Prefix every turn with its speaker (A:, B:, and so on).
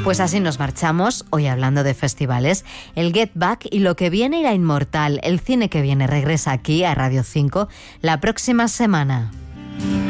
A: Pues así nos marchamos, hoy hablando de festivales. El Get Back y lo que viene irá inmortal. El cine que viene regresa aquí a Radio 5 la próxima semana.